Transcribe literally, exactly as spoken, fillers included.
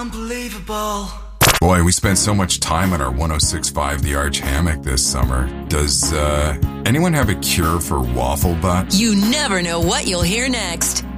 Unbelievable. Boy, we spent so much time on our one oh six point five The Arch hammock this summer. Does uh, anyone have a cure for waffle butt? You never know what you'll hear next.